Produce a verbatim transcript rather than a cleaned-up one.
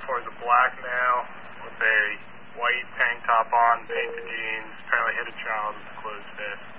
towards a black male with a white tank top on, painted jeans, apparently hit a child with a closed fist.